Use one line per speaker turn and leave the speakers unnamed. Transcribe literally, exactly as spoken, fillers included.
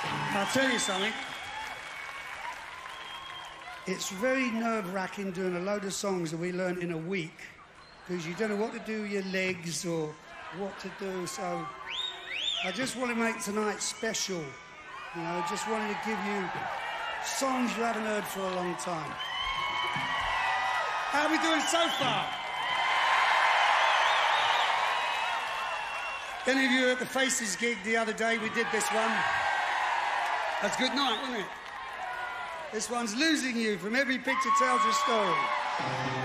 I'll tell you something. It's very nerve-wracking doing a load of songs that we learnt in a week because you don't know what to do with your legs or what to do, so I just want to make tonight special. You know, just wanted to give you songs you haven't heard for a long time. How are we doing so far? Any of you at the Faces gig the other day, we did this one. That's Good Night, wasn't it? This one's Losing You from Every Picture Tells a Story.